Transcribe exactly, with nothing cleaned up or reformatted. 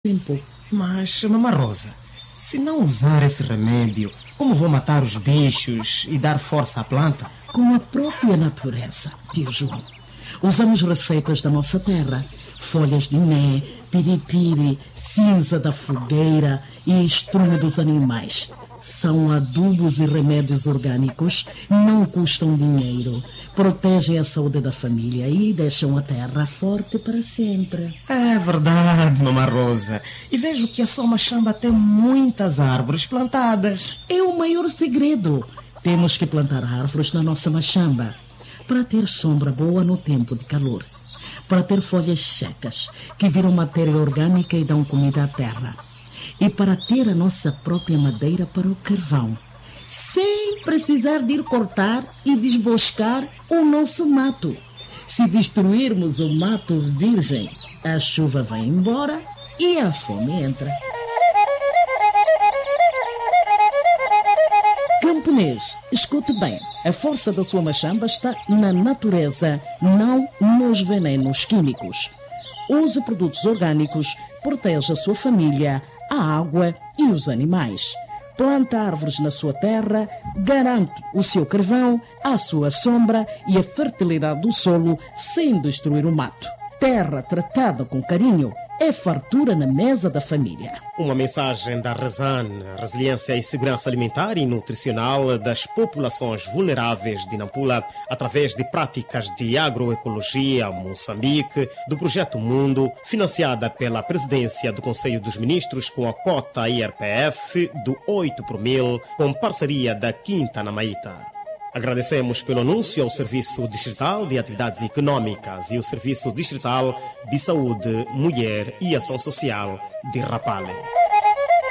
tempo. Mas, Mamã Rosa, se não usar esse remédio, como vou matar os bichos e dar força à planta? Com a própria natureza, tio João. Usamos receitas da nossa terra. Folhas de iné, piripiri, cinza da fogueira e estrume dos animais. São adubos e remédios orgânicos, não custam dinheiro, protegem a saúde da família e deixam a terra forte para sempre. É verdade, Mamã Rosa. E vejo que a sua machamba tem muitas árvores plantadas. É o maior segredo. Temos que plantar árvores na nossa machamba para ter sombra boa no tempo de calor, para ter folhas secas que viram matéria orgânica e dão comida à terra, e para ter a nossa própria madeira para o carvão, sem precisar de ir cortar e desboscar o nosso mato. Se destruirmos o mato virgem, a chuva vai embora e a fome entra. Camponês, escute bem, a força da sua machamba está na natureza, não nos venenos químicos. Use produtos orgânicos, proteja a sua família, a água e os animais. Planta árvores na sua terra, garante o seu carvão, a sua sombra e a fertilidade do solo sem destruir o mato. Terra tratada com carinho é fartura na mesa da família. Uma mensagem da Rezan, Resiliência e Segurança Alimentar e Nutricional das Populações Vulneráveis de Nampula, através de práticas de agroecologia Moçambique, do Projeto Mundo, financiada pela Presidência do Conselho dos Ministros com a cota I R P F do oito por mil, com parceria da Quinta na Maíta. Agradecemos pelo anúncio ao Serviço Distrital de Atividades Econômicas e o Serviço Distrital de Saúde, Mulher e Ação Social de Rapale.